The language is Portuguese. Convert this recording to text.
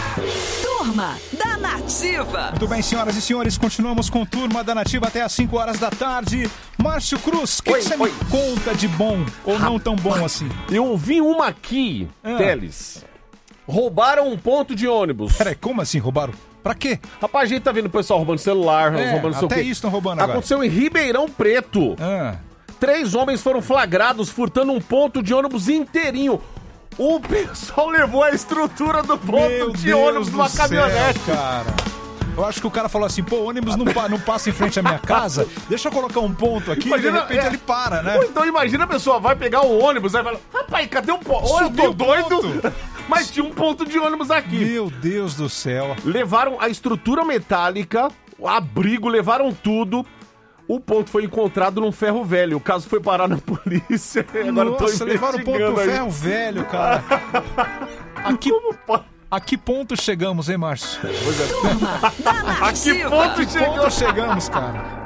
Turma da Nativa. Muito bem, senhoras e senhores, continuamos com Turma da Nativa até às 5 horas da tarde. Márcio Cruz, o que você me conta de bom ou não tão bom assim? Eu vi uma aqui, Teles. Roubaram um ponto de ônibus. Peraí, como assim roubaram? Pra quê? Rapaz, a gente tá vendo o pessoal roubando celular, roubando seu até isso estão roubando agora. Aconteceu em Ribeirão Preto. 3 homens foram flagrados furtando um ponto de ônibus inteirinho. O pessoal levou a estrutura do ponto de ônibus numa caminhonete. Cara. Eu acho que o cara falou assim, pô, o ônibus não passa em frente à minha casa, deixa eu colocar um ponto aqui, imagina, de repente ele para, né? Ou então imagina a pessoa vai pegar o ônibus, aí fala, rapaz, cadê o ponto? Ou eu tô doido, mas tinha um ponto de ônibus aqui. Meu Deus do céu. Levaram a estrutura metálica, o abrigo, levaram tudo. O ponto foi encontrado num ferro velho. O caso foi parar na polícia. Agora nossa, levaram o ponto do ferro velho, cara. A que ponto chegamos, hein, Márcio? Turma da Nativa. A que ponto chegamos, cara?